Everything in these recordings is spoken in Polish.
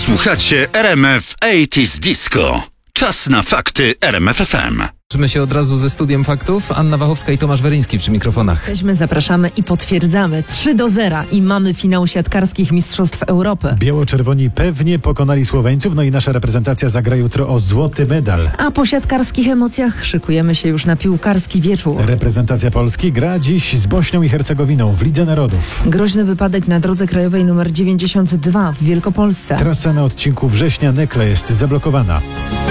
Słuchacie RMF 80's Disco. Czas na fakty RMF FM. Łączymy się od razu ze studiem faktów. Anna Wachowska i Tomasz Weryński przy mikrofonach. Jesteśmy, zapraszamy i potwierdzamy. 3-0 i mamy finał siatkarskich Mistrzostw Europy. Biało-czerwoni pewnie pokonali Słoweńców, no i nasza reprezentacja zagra jutro o złoty medal. A po siatkarskich emocjach szykujemy się już na piłkarski wieczór. Reprezentacja Polski gra dziś z Bośnią i Hercegowiną w Lidze Narodów. Groźny wypadek na drodze krajowej nr 92 w Wielkopolsce. Trasa na odcinku Września-Nekla jest zablokowana.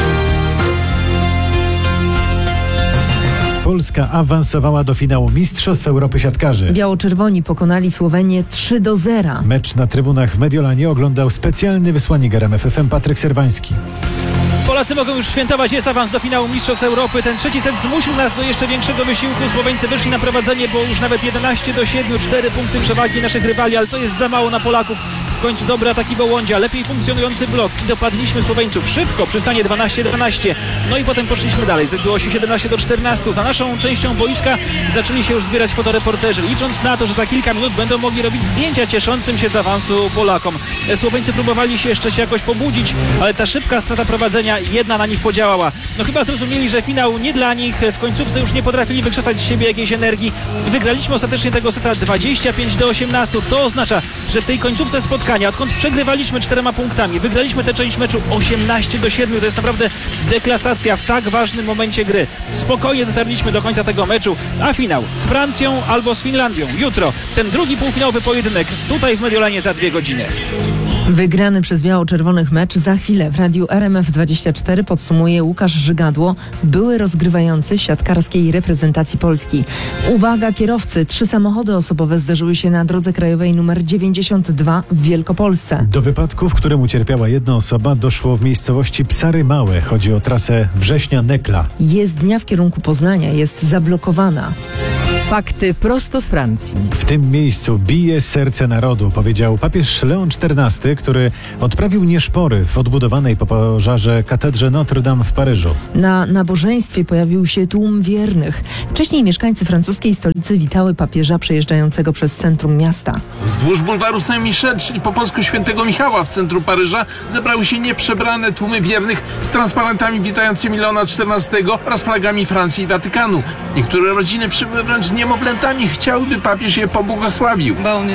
Polska awansowała do finału Mistrzostw Europy Siatkarzy. Biało-czerwoni pokonali Słowenię 3-0. Mecz na trybunach w Mediolanie oglądał specjalny wysłannik RMF FM Patryk Serwański. Polacy mogą już świętować, jest awans do finału Mistrzostw Europy. Ten trzeci set zmusił nas do jeszcze większego wysiłku. Słoweńcy wyszli na prowadzenie, bo już nawet 11-7, 4 punkty przewagi naszych rywali, ale to jest za mało na Polaków. W końcu dobre ataki Bołądzia, lepiej funkcjonujący blok i dopadliśmy Słoweńców szybko przy stanie 12-12. No i potem poszliśmy dalej, zrobiło się 17-14. Za naszą częścią boiska zaczęli się już zbierać fotoreporterzy, licząc na to, że za kilka minut będą mogli robić zdjęcia cieszącym się z awansu Polakom. Słoweńcy próbowali się jeszcze jakoś pobudzić, ale ta szybka strata prowadzenia jedna na nich podziałała. No chyba zrozumieli, że finał nie dla nich, w końcówce już nie potrafili wykrzesać z siebie jakiejś energii. Wygraliśmy ostatecznie tego seta 25-18. To oznacza, że w tej końcówce spotkania, odkąd przegrywaliśmy 4 punktami, wygraliśmy tę część meczu 18-7. To jest naprawdę deklasacja w tak ważnym momencie gry. Spokojnie dotarliśmy do końca tego meczu, a finał z Francją albo z Finlandią jutro. Ten drugi półfinałowy pojedynek tutaj w Mediolanie za 2 godziny. Wygrany przez biało-czerwonych mecz za chwilę w radiu RMF24 podsumuje Łukasz Żygadło, były rozgrywający siatkarskiej reprezentacji Polski. Uwaga kierowcy, 3 samochody osobowe zderzyły się na drodze krajowej nr 92 w Wielkopolsce. Do wypadku, w którym ucierpiała jedna osoba, doszło w miejscowości Psary Małe. Chodzi o trasę Września-Nekla. Jezdnia w kierunku Poznania jest zablokowana. Fakty prosto z Francji. W tym miejscu bije serce narodu, powiedział papież Leon XIV, który odprawił nieszpory w odbudowanej po pożarze katedrze Notre Dame w Paryżu. Na nabożeństwie pojawił się tłum wiernych. Wcześniej mieszkańcy francuskiej stolicy witały papieża przejeżdżającego przez centrum miasta. Wzdłuż bulwaru Saint-Michel, czyli po polsku Świętego Michała w centrum Paryża, zebrały się nieprzebrane tłumy wiernych z transparentami witającymi Leona XIV oraz flagami Francji i Watykanu. Niektóre rodziny przybyły wręcz z niemowlętami, chciałyby papież je pobłogosławił.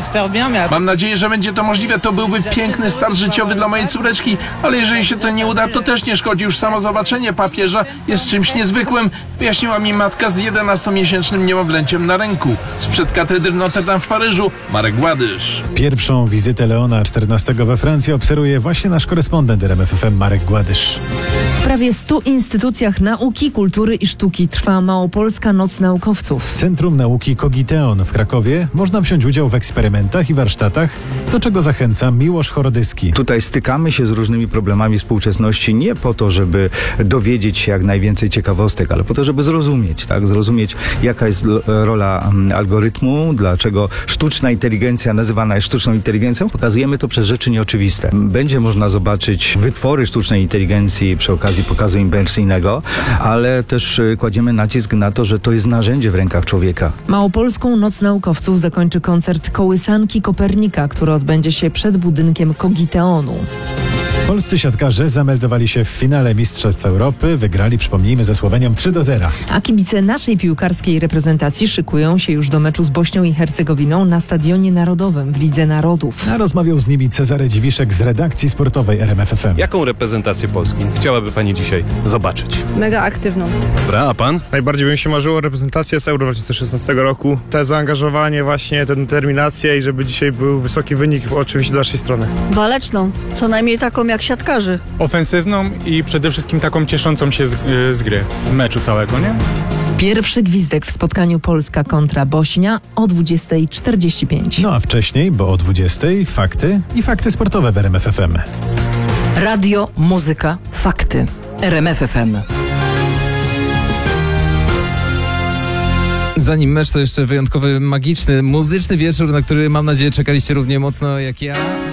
Mam nadzieję, że będzie to możliwe. To byłby piękny start życiowy dla mojej córeczki, ale jeżeli się to nie uda, to też nie szkodzi. Już samo zobaczenie papieża jest czymś niezwykłym, wyjaśniła mi matka z 11-miesięcznym niemowlęciem na ręku. Sprzed katedry Notre Dame w Paryżu, Marek Gładysz. Pierwszą wizytę Leona XIV we Francji obserwuje właśnie nasz korespondent RMF FM Marek Gładysz. W prawie 100 instytucjach nauki, kultury i sztuki trwa Małopolska Noc Naukowców. W Centrum Nauki Kogiteon w Krakowie można wziąć udział w eksperymentach i warsztatach, do czego zachęca Miłosz Chorodyski. Tutaj stykamy się z różnymi problemami współczesności nie po to, żeby dowiedzieć się jak najwięcej ciekawostek, ale po to, żeby zrozumieć, zrozumieć jaka jest rola algorytmu, dlaczego sztuczna inteligencja nazywana jest sztuczną inteligencją. Pokazujemy to przez rzeczy nieoczywiste. Będzie można zobaczyć wytwory sztucznej inteligencji przy okazji pokazu imersyjnego, ale też kładziemy nacisk na to, że to jest narzędzie w rękach człowieka. Małopolską Noc Naukowców zakończy koncert Kołysanki Kopernika, który odbędzie się przed budynkiem Kogiteonu. Polscy siatkarze zameldowali się w finale Mistrzostw Europy. Wygrali, przypomnijmy, ze Słowenią 3-0. A kibice naszej piłkarskiej reprezentacji szykują się już do meczu z Bośnią i Hercegowiną na Stadionie Narodowym w Lidze Narodów. A rozmawiał z nimi Cezary Dziwiszek z redakcji sportowej RMF FM. Jaką reprezentację Polski chciałaby pani dzisiaj zobaczyć? Mega aktywną. Dobra, a pan? Najbardziej bym się marzyło reprezentację z Euro 2016 roku. Te zaangażowanie, właśnie tę determinację i żeby dzisiaj był wysoki wynik oczywiście do naszej strony. Waleczną, co najmniej taką jak siatkarzy. Ofensywną i przede wszystkim taką cieszącą się z gry, z meczu całego, nie? Pierwszy gwizdek w spotkaniu Polska kontra Bośnia o 20:45. No a wcześniej, bo o 20:00 fakty i fakty sportowe w RMF FM. Radio, muzyka, fakty. RMF FM. Zanim mecz, to jeszcze wyjątkowy, magiczny, muzyczny wieczór, na który mam nadzieję czekaliście równie mocno jak ja.